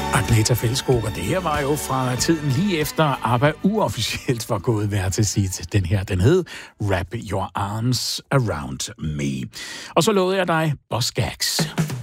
Agneta Fællskog, og det her var jo fra tiden lige efter ABBA uofficielt var gået hver til sit. Den hed Wrap Your Arms Around Me. Og så lovede jeg dig Boss Gags.